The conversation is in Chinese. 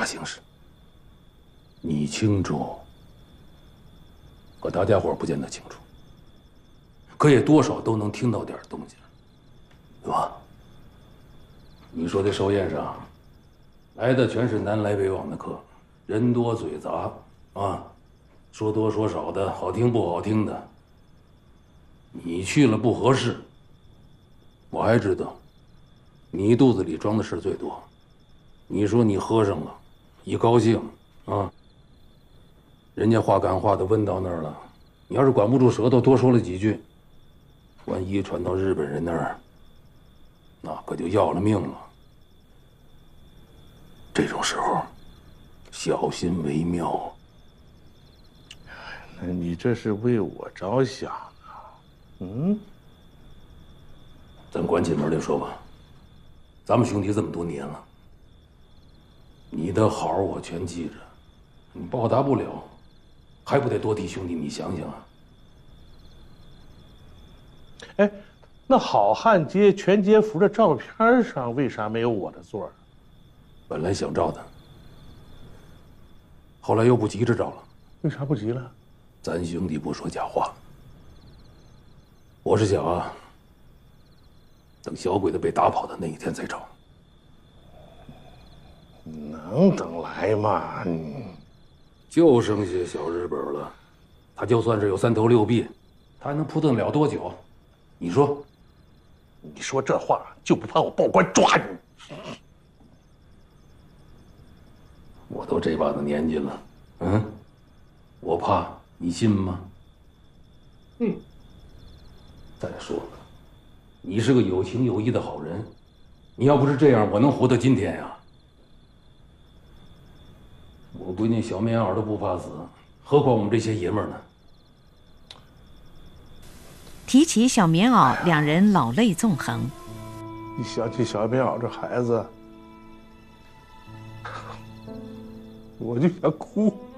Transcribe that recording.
形势，你清楚，可大家伙不见得清楚，可也多少都能听到点动静，对吧？你说这寿宴上来的全是南来北往的客，人多嘴杂啊，说多说少的，好听不好听的。你去了不合适，我还知道，你肚子里装的事最多。你说你喝上了，一高兴啊，人家话赶话的问到那儿了，你要是管不住舌头，多说了几句，万一传到日本人那儿，那可就要了命了。这种时候，小心为妙。 那你这是为我着想啊？嗯？ 咱关起门来说吧，咱们兄弟这么多年了，你的好我全记着，你报答不了，还不得多替兄弟你想想啊？ 哎，那好汉街全街福的照片上为啥没有我的座？ 本来想照的，后来又不急着照了。 为啥不急了？ 咱兄弟不说假话，我是想啊，等小鬼子被打跑的那一天再照。 能等来吗？ 就剩下小日本了，他就算是有3头6臂，他还能扑腾了多久？你说？ 你说这话就不怕我报官抓你？ 我都这把子年纪了，我怕你信吗？再说了，你是个有情有义的好人，你要不是这样，我能活到今天呀？我闺女小棉袄都不怕死，何况我们这些爷们儿呢？ 提起小棉袄，两人老泪纵横。 一想起小棉袄这孩子，我就想哭。